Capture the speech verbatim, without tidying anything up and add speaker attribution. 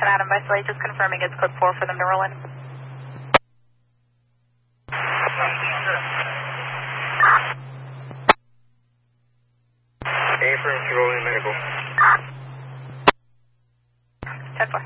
Speaker 1: ten Adam by Slate, just confirming it's code four for them to roll in.
Speaker 2: A firm to roll in medical.
Speaker 1: ten four.